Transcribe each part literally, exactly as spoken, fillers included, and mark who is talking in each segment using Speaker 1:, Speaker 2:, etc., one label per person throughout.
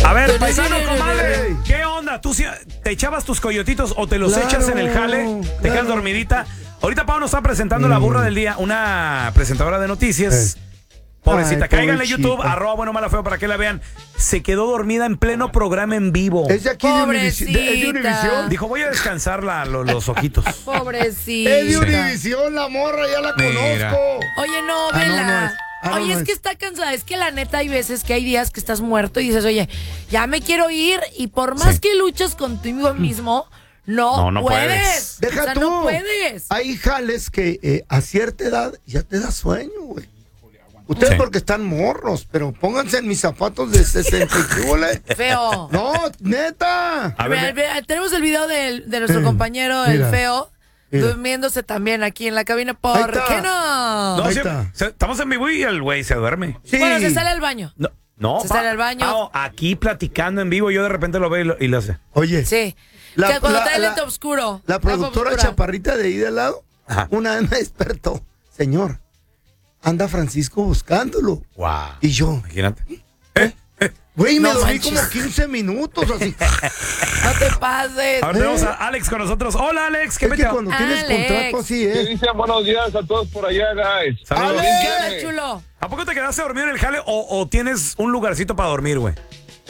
Speaker 1: A ver, paisano, comadre, ¿qué onda? ¿Tú te echabas tus coyotitos o te los claro, echas en el jale? ¿Te claro. quedas dormidita? Ahorita Pau nos está presentando mm. la burra del día, una presentadora de noticias. Eh. Pobrecita, Ay, cáiganle a YouTube, arroba bueno, mala, feo, para que la vean. Se quedó dormida en pleno programa en vivo.
Speaker 2: Es de aquí de Univisión. ¿De, de Univisión?
Speaker 1: Dijo, voy a descansar la, lo, los ojitos.
Speaker 3: Pobrecita.
Speaker 2: Es de Univisión, la morra, ya la Mira. conozco.
Speaker 3: Oye, no, vela. Ah, no, no es. Ah, oye, no, es, es que está cansada. Es que la neta hay veces que hay días que estás muerto y dices, oye, ya me quiero ir. Y por más sí. que luchas contigo mismo, no, no, no puedes. puedes.
Speaker 2: Deja
Speaker 3: o sea,
Speaker 2: tú.
Speaker 3: no puedes.
Speaker 2: Hay jales que eh, a cierta edad ya te da sueño, güey. Ustedes sí. porque están morros, pero pónganse en mis zapatos de sesenta y
Speaker 3: Feo.
Speaker 2: No, neta.
Speaker 3: A ver, ver, tenemos el video de, de nuestro eh, compañero, mira, el feo, mira. durmiéndose también aquí en la cabina. ¿Por qué no?
Speaker 1: No, sí, se, estamos en vivo y el güey se duerme.
Speaker 3: Sí. Bueno, se sale al baño.
Speaker 1: No, no
Speaker 3: se
Speaker 1: pa,
Speaker 3: sale al baño.
Speaker 1: Pa, aquí platicando en vivo, yo de repente lo veo y lo, y lo hace.
Speaker 2: Oye.
Speaker 3: Sí. La, que cuando la, trae el lente oscuro.
Speaker 2: La productora chaparrita de ahí de al lado, Ajá. una vez me despertó. Señor, anda Francisco buscándolo.
Speaker 1: Wow.
Speaker 2: Y yo.
Speaker 1: Imagínate.
Speaker 2: ¿Eh? Güey, me no dormí manches. como quince minutos así.
Speaker 3: No te pases.
Speaker 1: Ahora tenemos a Alex con nosotros. Hola, Alex. ¿Qué
Speaker 2: es que cuando
Speaker 3: Alex.
Speaker 2: tienes contrato así, ¿eh?
Speaker 4: Sí, dicen buenos días a todos por allá, guys.
Speaker 1: Saludos.
Speaker 3: ¿Qué onda, chulo?
Speaker 1: ¿A poco te quedaste a dormir en el jale o, o tienes un lugarcito para dormir, güey?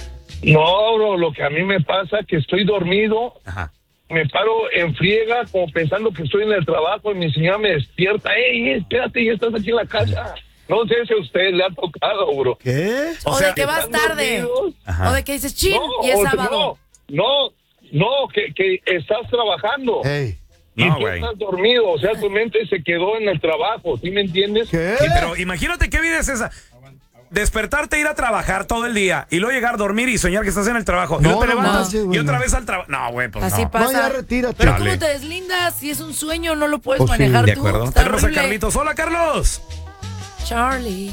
Speaker 4: No, bro, lo que a mí me pasa es que estoy dormido.
Speaker 1: Ajá.
Speaker 4: Me paro en friega como pensando que estoy en el trabajo y mi señora me despierta. ¡Ey, espérate, ya estás aquí en la casa! No sé si a usted le ha tocado, bro.
Speaker 2: ¿Qué?
Speaker 3: O, o sea, de que vas tarde. O de que dices, chin, no, y es sábado.
Speaker 4: No, no, no, que, que estás trabajando.
Speaker 2: Hey.
Speaker 4: Y
Speaker 1: no,
Speaker 4: tú
Speaker 1: güey.
Speaker 4: estás dormido, o sea, tu mente se quedó en el trabajo, ¿sí me entiendes?
Speaker 2: ¿Qué?
Speaker 1: Sí, pero imagínate qué vida es esa. Despertarte, ir a trabajar todo el día y luego llegar a dormir y soñar que estás en el trabajo.
Speaker 2: No,
Speaker 1: y luego te
Speaker 2: no,
Speaker 1: levantas
Speaker 2: no,
Speaker 1: y otra vez al trabajo. No, güey, pues
Speaker 3: Así
Speaker 1: no.
Speaker 3: pasa.
Speaker 2: No, ya retírate.
Speaker 3: Pero
Speaker 1: Dale.
Speaker 3: ¿cómo te deslindas? Si es un sueño, no lo puedes
Speaker 2: Oh, sí.
Speaker 3: manejar
Speaker 1: De
Speaker 3: tú.
Speaker 1: acuerdo.
Speaker 3: Está
Speaker 1: Tenemos
Speaker 3: horrible.
Speaker 1: a Carlitos. Hola, Carlos.
Speaker 3: Charlie.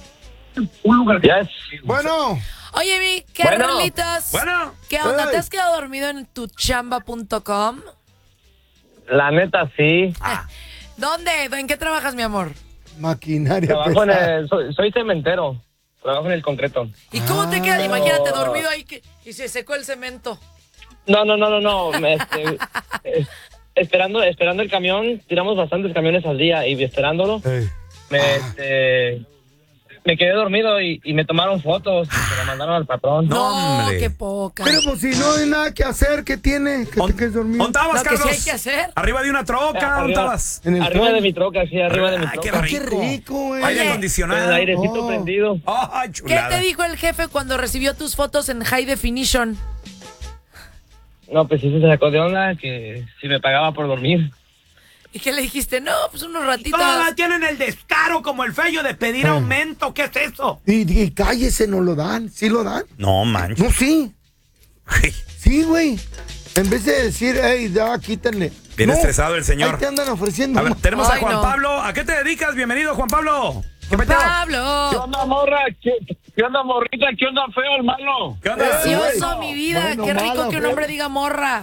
Speaker 4: Un lugar. Yes.
Speaker 2: Bueno.
Speaker 3: Oye, mi
Speaker 4: Bueno.
Speaker 3: Carlitos.
Speaker 1: Bueno.
Speaker 3: ¿Qué onda?
Speaker 2: Hey.
Speaker 3: ¿Te has quedado dormido en tu chamba punto com?
Speaker 4: La neta, sí.
Speaker 1: Ah.
Speaker 3: ¿Dónde? ¿En qué trabajas, mi amor?
Speaker 2: Maquinaria
Speaker 4: Trabajo en
Speaker 2: pesada.
Speaker 4: el, soy, soy cementero. Trabajo en el concreto.
Speaker 3: ¿Y cómo te quedas? Imagínate dormido ahí que, y se secó el cemento.
Speaker 4: No, no, no, no, no. Me, este, es- esperando, esperando el camión, tiramos bastantes camiones al día y esperándolo,
Speaker 2: Hey.
Speaker 4: me, este, me quedé dormido y, y me tomaron fotos y se la mandaron al patrón.
Speaker 1: No,
Speaker 3: No,
Speaker 1: hombre.
Speaker 3: qué poca.
Speaker 2: Pero pues si no hay nada que hacer, ¿qué tiene? Que
Speaker 1: ¿Dónde
Speaker 2: te quedes dormido.
Speaker 1: estabas,
Speaker 3: Lo que sí
Speaker 1: Carlos?
Speaker 3: hay que hacer.
Speaker 1: Arriba de una troca, ¿dónde
Speaker 4: Arriba.
Speaker 1: estabas?
Speaker 2: En el
Speaker 4: Arriba
Speaker 2: tren.
Speaker 4: de mi troca, sí, arriba de mi
Speaker 1: Ay, qué
Speaker 4: troca.
Speaker 2: Ah, qué
Speaker 1: rico.
Speaker 2: rico, güey.
Speaker 1: Aire
Speaker 3: Oye,
Speaker 4: Con
Speaker 1: acondicionado.
Speaker 4: el airecito
Speaker 2: Oh.
Speaker 4: prendido.
Speaker 1: Ay,
Speaker 3: ¿Qué
Speaker 1: chulada.
Speaker 3: te dijo el jefe cuando recibió tus fotos en high definition?
Speaker 4: No, pues sí se sacó de onda que si me pagaba por dormir.
Speaker 3: ¿Y qué le dijiste? No, pues unos ratitos.
Speaker 1: Todas tienen el descaro como el fello de pedir
Speaker 2: Ah.
Speaker 1: aumento. ¿Qué es eso?
Speaker 2: Y, y cállese, no lo dan. ¿Sí lo dan?
Speaker 1: No, manches.
Speaker 2: No, sí. Sí, güey. En vez de decir, hey, ya, quítenle.
Speaker 1: Bien
Speaker 2: No,
Speaker 1: estresado el señor.
Speaker 2: Ahí te andan ofreciendo.
Speaker 1: A ver, tenemos
Speaker 3: Ay,
Speaker 1: a Juan
Speaker 3: no.
Speaker 1: Pablo. ¿A qué te dedicas? Bienvenido, Juan Pablo. ¿Qué peteo?
Speaker 4: ¿Qué
Speaker 3: Pablo.
Speaker 4: onda, morra? ¿Qué, qué onda, morrita? ¿Qué onda, feo, hermano?
Speaker 1: ¿Qué onda?
Speaker 3: Precioso,
Speaker 2: Bueno,
Speaker 3: mi vida.
Speaker 2: bueno,
Speaker 3: Qué rico
Speaker 2: mala,
Speaker 3: que un
Speaker 2: feo.
Speaker 3: hombre diga morra.